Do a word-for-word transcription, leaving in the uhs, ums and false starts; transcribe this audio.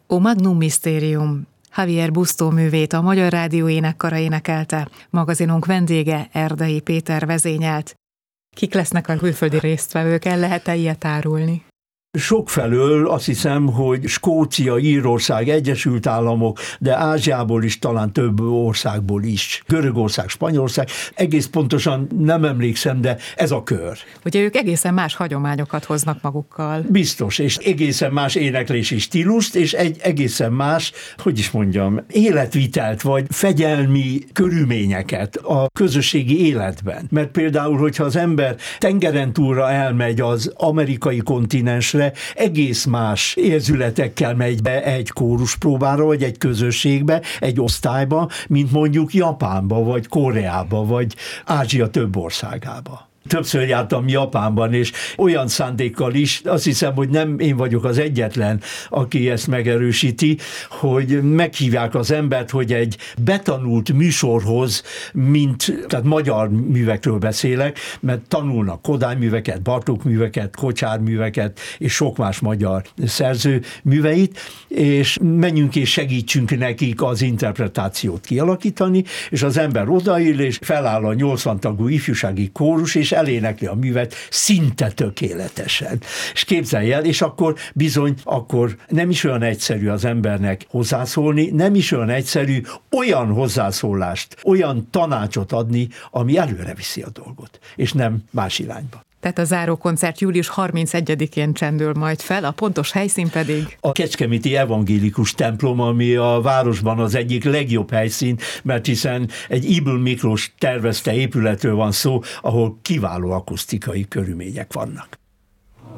O Magnum Mysterium. Javier Busto művét a Magyar Rádió Énekkara énekelte, magazinunk vendége Erdei Péter vezényelt. Kik lesznek a külföldi résztvevők, el lehet-e ilyet árulni? Sokfelől azt hiszem, hogy Skócia, Írország, Egyesült Államok, de Ázsiából is, talán több országból is. Görögország, Spanyolország, egész pontosan nem emlékszem, de ez a kör. Ugye ők egészen más hagyományokat hoznak magukkal. Biztos, és egészen más éneklési stílust, és egy egészen más, hogy is mondjam, életvitelt, vagy fegyelmi körülményeket a közösségi életben. Mert például, hogyha az ember tengeren túlra elmegy az amerikai kontinensre, egész más érzületekkel megy be egy kóruspróbára, vagy egy közösségbe, egy osztályba, mint mondjuk Japánba, vagy Koreába, vagy Ázsia több országába. Többször jártam Japánban, és olyan szándékkal is, azt hiszem, hogy nem én vagyok az egyetlen, aki ezt megerősíti, hogy meghívják az embert, hogy egy betanult műsorhoz, mint, tehát magyar művekről beszélek, mert tanulnak Kodály műveket, Bartók műveket, Kocsár műveket, és sok más magyar szerző műveit, és menjünk és segítsünk nekik az interpretációt kialakítani, és az ember odaül, és feláll a nyolcvan tagú ifjúsági kórus, és elénekli a művet szinte tökéletesen. És képzelj el, és akkor bizony, akkor nem is olyan egyszerű az embernek hozzászólni, nem is olyan egyszerű olyan hozzászólást, olyan tanácsot adni, ami előre viszi a dolgot, és nem más irányba. Tehát a zárókoncert július harmincegyedikén csendül majd fel, a pontos helyszín pedig? A Kecskeméti Evangélikus templom, ami a városban az egyik legjobb helyszín, mert hiszen egy Ybl Miklós tervezte épületről van szó, ahol kiváló akusztikai körülmények vannak.